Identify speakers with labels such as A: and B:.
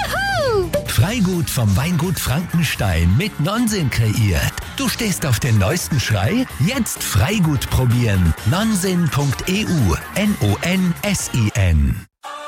A: Freigut vom Weingut Frankenstein mit Nonsens kreiert. Du stehst auf den neuesten Schrei? Jetzt Freigut probieren. Nonsen.eu. Nonsin